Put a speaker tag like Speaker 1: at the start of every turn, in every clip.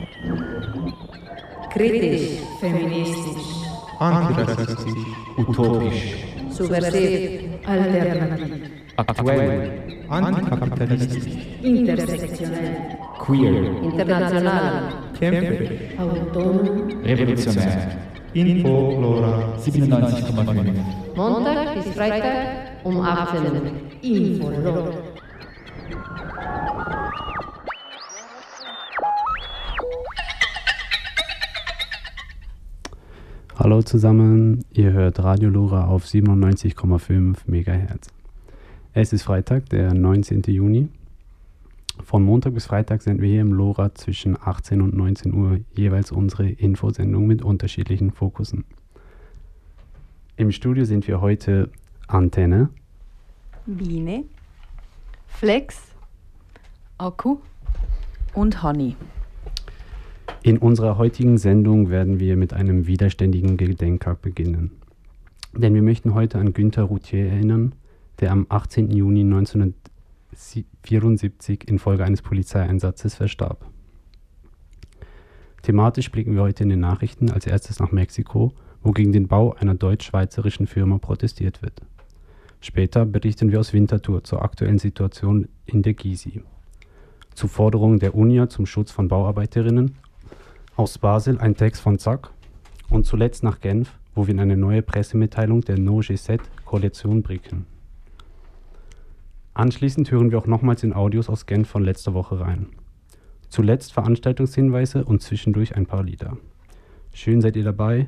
Speaker 1: Kritisch, feministisch,
Speaker 2: antirassistisch, utopisch,
Speaker 1: subversiv, alternativ,
Speaker 2: aktuell, antikapitalistisch,
Speaker 1: intersektionell,
Speaker 2: queer,
Speaker 1: international,
Speaker 2: kämpferisch,
Speaker 1: autonom,
Speaker 2: revolutionär, Info-Lora 97,5.
Speaker 1: Montag bis Freitag um 18 Uhr. Info-Lora.
Speaker 3: Hallo zusammen, ihr hört Radio Lora auf 97,5 MHz. Es ist Freitag, der 19. Juni. Von Montag bis Freitag senden wir hier im Lora zwischen 18 und 19 Uhr jeweils unsere Infosendung mit unterschiedlichen Fokussen. Im Studio sind wir heute Antenne,
Speaker 4: Biene, Flex, Akku und Honey.
Speaker 3: In unserer heutigen Sendung werden wir mit einem widerständigen Gedenktag beginnen. Denn wir möchten heute an Günter Routhier erinnern, der am 18. Juni 1974 infolge eines Polizeieinsatzes verstarb. Thematisch blicken wir heute in den Nachrichten als erstes nach Mexiko, wo gegen den Bau einer deutsch-schweizerischen Firma protestiert wird. Später berichten wir aus Winterthur zur aktuellen Situation in der Gysi. Zu Forderungen der UNIA zum Schutz von Bauarbeiterinnen. Aus Basel ein Text von Zack und zuletzt nach Genf, wo wir in eine neue Pressemitteilung der No G7-Koalition blicken. Anschließend hören wir auch nochmals in Audios aus Genf von letzter Woche rein. Zuletzt Veranstaltungshinweise und zwischendurch ein paar Lieder. Schön seid ihr dabei.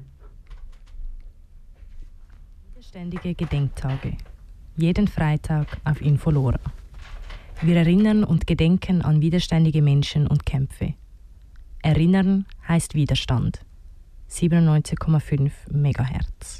Speaker 5: Widerständige Gedenktage. Jeden Freitag auf Info-Lora. Wir erinnern und gedenken an widerständige Menschen und Kämpfe. Erinnern heißt Widerstand. 97,5 MHz.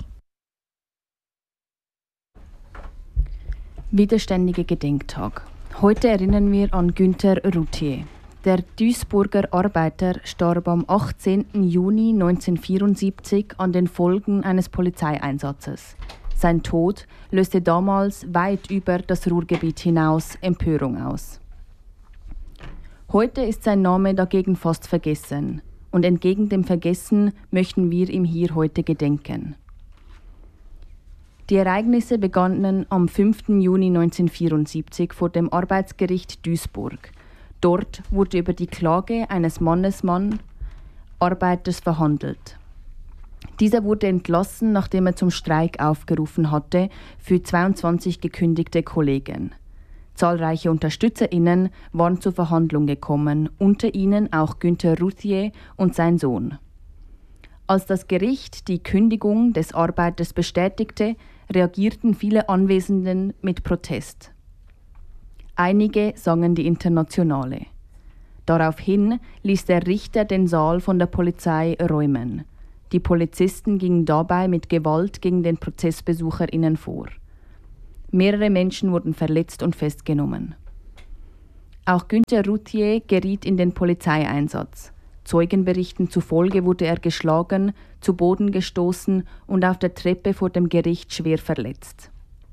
Speaker 4: Widerständige Gedenktag. Heute erinnern wir an Günter Routhier. Der Duisburger Arbeiter starb am 18. Juni 1974 an den Folgen eines Polizeieinsatzes. Sein Tod löste damals weit über das Ruhrgebiet hinaus Empörung aus. Heute ist sein Name dagegen fast vergessen und entgegen dem Vergessen möchten wir ihm hier heute gedenken. Die Ereignisse begannen am 5. Juni 1974 vor dem Arbeitsgericht Duisburg. Dort wurde über die Klage eines Arbeiters verhandelt. Dieser wurde entlassen, nachdem er zum Streik aufgerufen hatte für 22 gekündigte Kollegen. Zahlreiche UnterstützerInnen waren zur Verhandlung gekommen, unter ihnen auch Günter Routhier und sein Sohn. Als das Gericht die Kündigung des Arbeiters bestätigte, reagierten viele Anwesenden mit Protest. Einige sangen die Internationale. Daraufhin ließ der Richter den Saal von der Polizei räumen. Die Polizisten gingen dabei mit Gewalt gegen den ProzessbesucherInnen vor. Mehrere Menschen wurden verletzt und festgenommen. Auch Günter Routhier geriet in den Polizeieinsatz. Zeugenberichten zufolge wurde er geschlagen, zu Boden gestoßen und auf der Treppe vor dem Gericht schwer verletzt.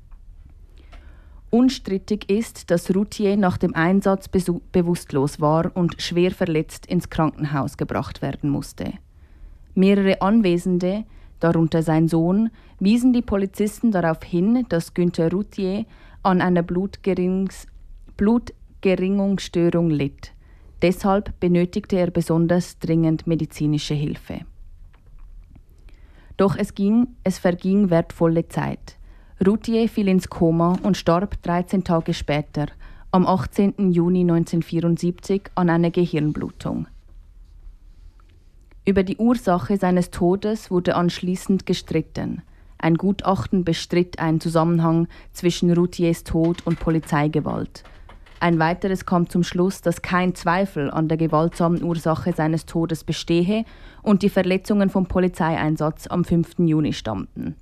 Speaker 4: Unstrittig ist, dass Routhier nach dem Einsatz bewusstlos war und schwer verletzt ins Krankenhaus gebracht werden musste. Mehrere Anwesende, darunter sein Sohn, wiesen die Polizisten darauf hin, dass Günter Routhier an einer Blutgerinnungsstörung litt. Deshalb benötigte er besonders dringend medizinische Hilfe. Doch es verging wertvolle Zeit. Routhier fiel ins Koma und starb 13 Tage später, am 18. Juni 1974, an einer Gehirnblutung. Über die Ursache seines Todes wurde anschließend gestritten. Ein Gutachten bestritt einen Zusammenhang zwischen Routhiers Tod und Polizeigewalt. Ein weiteres kam zum Schluss, dass kein Zweifel an der gewaltsamen Ursache seines Todes bestehe und die Verletzungen vom Polizeieinsatz am 5. Juni stammten.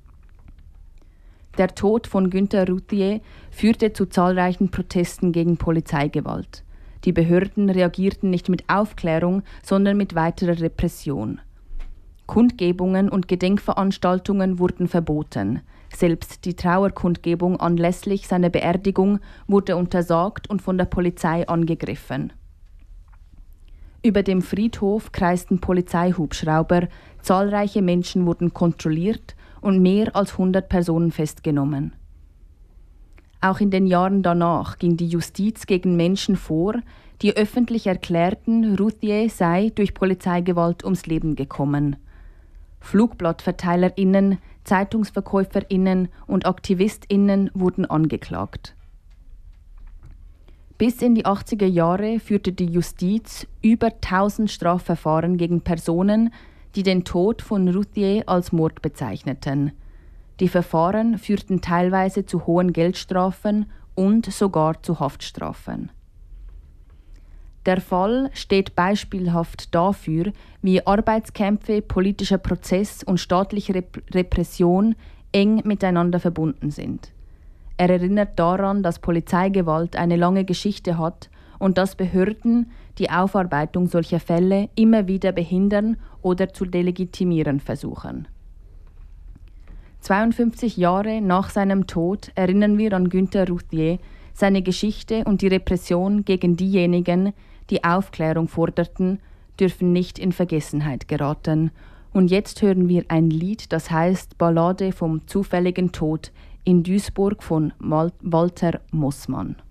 Speaker 4: Der Tod von Günter Routhier führte zu zahlreichen Protesten gegen Polizeigewalt. Die Behörden reagierten nicht mit Aufklärung, sondern mit weiterer Repression. Kundgebungen und Gedenkveranstaltungen wurden verboten. Selbst die Trauerkundgebung anlässlich seiner Beerdigung wurde untersagt und von der Polizei angegriffen. Über dem Friedhof kreisten Polizeihubschrauber, zahlreiche Menschen wurden kontrolliert und mehr als 100 Personen festgenommen. Auch in den Jahren danach ging die Justiz gegen Menschen vor, die öffentlich erklärten, Routhier sei durch Polizeigewalt ums Leben gekommen. FlugblattverteilerInnen, ZeitungsverkäuferInnen und AktivistInnen wurden angeklagt. Bis in die 80er Jahre führte die Justiz über 1000 Strafverfahren gegen Personen, die den Tod von Routhier als Mord bezeichneten. Die Verfahren führten teilweise zu hohen Geldstrafen und sogar zu Haftstrafen. Der Fall steht beispielhaft dafür, wie Arbeitskämpfe, politischer Prozess und staatliche Repression eng miteinander verbunden sind. Er erinnert daran, dass Polizeigewalt eine lange Geschichte hat und dass Behörden die Aufarbeitung solcher Fälle immer wieder behindern oder zu delegitimieren versuchen. 52 Jahre nach seinem Tod erinnern wir an Günter Routhier, seine Geschichte und die Repression gegen diejenigen, die Aufklärung forderten, dürfen nicht in Vergessenheit geraten. Und jetzt hören wir ein Lied, das heißt Ballade vom zufälligen Tod in Duisburg von Walter Mossmann.